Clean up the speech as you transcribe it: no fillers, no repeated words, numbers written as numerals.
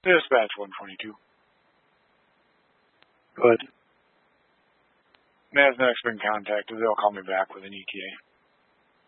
Dispatch 122. Good. NASDAQ's been contacted. They'll call me back with an ETA.